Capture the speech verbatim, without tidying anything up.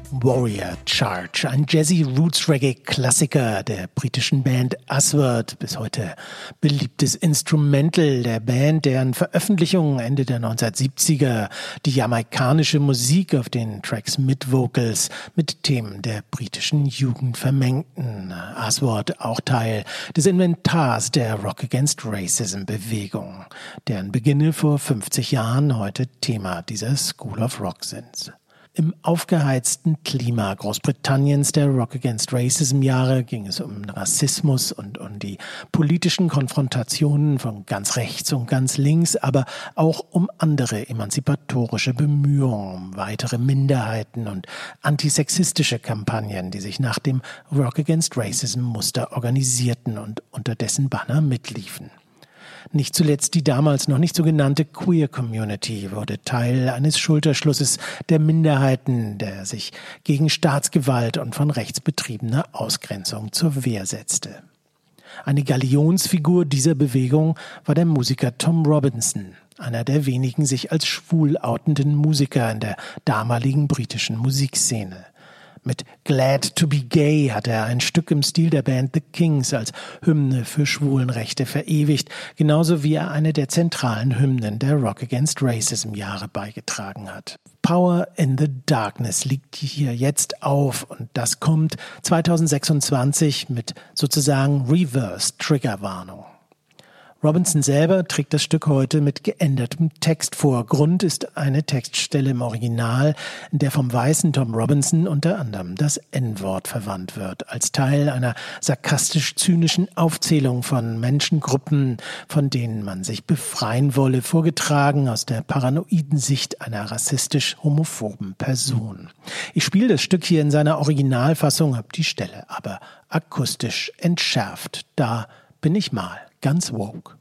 Warrior Charge, ein Jazzy-Roots-Reggae-Klassiker der britischen Band Aswad, bis heute beliebtes Instrumental der Band, deren Veröffentlichung Ende der neunzehnhundertsiebziger die jamaikanische Musik auf den Tracks mit Vocals mit Themen der britischen Jugend vermengten. Aswad auch Teil des Inventars der Rock Against Racism-Bewegung, deren Beginne vor fünfzig Jahren heute Thema dieser School of Rock sind. Im aufgeheizten Klima Großbritanniens der Rock Against Racism-Jahre ging es um Rassismus und um die politischen Konfrontationen von ganz rechts und ganz links, aber auch um andere emanzipatorische Bemühungen, um weitere Minderheiten und antisexistische Kampagnen, die sich nach dem Rock Against Racism-Muster organisierten und unter dessen Banner mitliefen. Nicht zuletzt die damals noch nicht so genannte Queer Community wurde Teil eines Schulterschlusses der Minderheiten, der sich gegen Staatsgewalt und von rechts betriebener Ausgrenzung zur Wehr setzte. Eine Galionsfigur dieser Bewegung war der Musiker Tom Robinson, einer der wenigen sich als schwul outenden Musiker in der damaligen britischen Musikszene. Mit Glad to be Gay hat er ein Stück im Stil der Band The Kings als Hymne für Schwulenrechte verewigt, genauso wie er eine der zentralen Hymnen der Rock Against Racism-Jahre beigetragen hat. Power in the Darkness liegt hier jetzt auf und das kommt zweitausendsechsundzwanzig mit sozusagen Reverse-Triggerwarnung. Robinson selber trägt das Stück heute mit geändertem Text vor. Grund ist eine Textstelle im Original, in der vom weißen Tom Robinson unter anderem das En-Wort verwandt wird, als Teil einer sarkastisch-zynischen Aufzählung von Menschengruppen, von denen man sich befreien wolle, vorgetragen aus der paranoiden Sicht einer rassistisch-homophoben Person. Ich spiele das Stück hier in seiner Originalfassung, habe die Stelle aber akustisch entschärft. Da bin ich mal ganz woke.